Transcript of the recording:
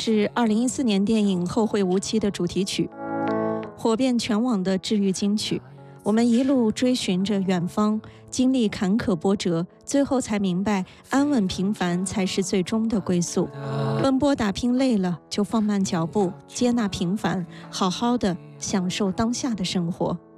是2014年电影《后会无期》的主题曲，火遍全网的治愈金曲。我们一路追寻着远方，经历坎坷波折，最后才明白，安稳平凡才是最终的归宿。奔波打拼累了，就放慢脚步，接纳平凡，好好的享受当下的生活。